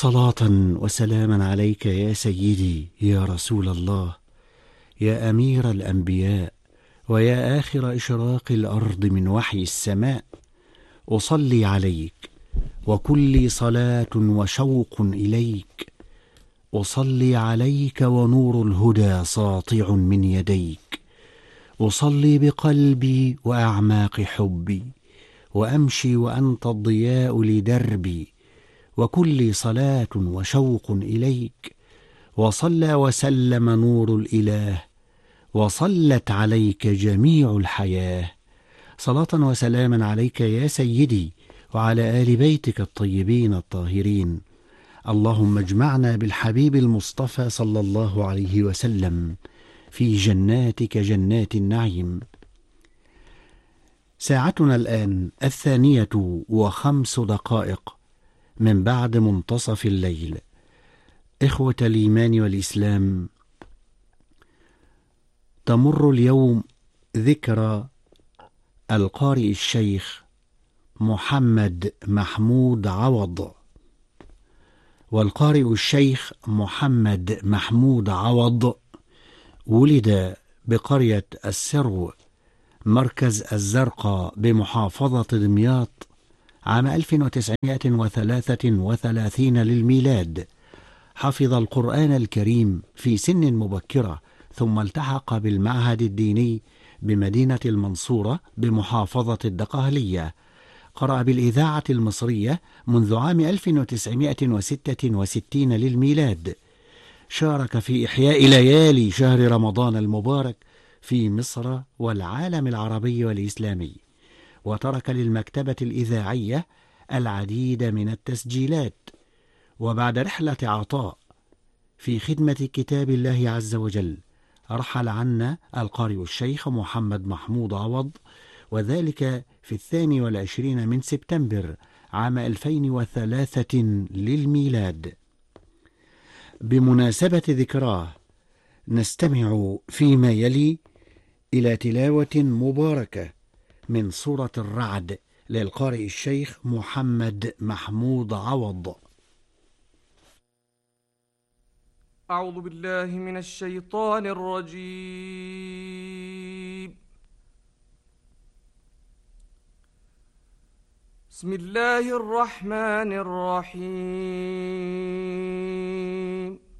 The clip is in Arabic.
صلاة وسلاما عليك يا سيدي يا رسول الله، يا أمير الأنبياء، ويا آخر إشراق الأرض من وحي السماء. أصلي عليك وكلي صلاة وشوق إليك، أصلي عليك ونور الهدى ساطع من يديك، أصلي بقلبي وأعماق حبي، وأمشي وأنت الضياء لدربي، وكلي صلاة وشوق إليك. وصلى وسلم نور الإله، وصلت عليك جميع الحياة. صلاة وسلاما عليك يا سيدي وعلى آل بيتك الطيبين الطاهرين. اللهم اجمعنا بالحبيب المصطفى صلى الله عليه وسلم في جناتك جنات النعيم. ساعتنا الآن 2:05 من بعد منتصف الليل. إخوة الإيمان والإسلام، تمر اليوم ذكرى القارئ الشيخ محمد محمود عوض. والقارئ الشيخ محمد محمود عوض ولد بقرية السرو مركز الزرقاء بمحافظة دمياط عام 1933 للميلاد. حفظ القرآن الكريم في سن مبكرة، ثم التحق بالمعهد الديني بمدينة المنصورة بمحافظة الدقهلية. قرأ بالإذاعة المصرية منذ عام 1966 للميلاد. شارك في إحياء ليالي شهر رمضان المبارك في مصر والعالم العربي والإسلامي، وترك للمكتبة الإذاعية العديد من التسجيلات. وبعد رحلة عطاء في خدمة كتاب الله عز وجل، رحل عنا القارئ الشيخ محمد محمود عوض، وذلك في 22 من سبتمبر عام 2003 للميلاد. بمناسبة ذكراه نستمع فيما يلي إلى تلاوة مباركة من سورة الرعد للقارئ الشيخ محمد محمود عوض. أعوذ بالله من الشيطان الرجيم. بسم الله الرحمن الرحيم.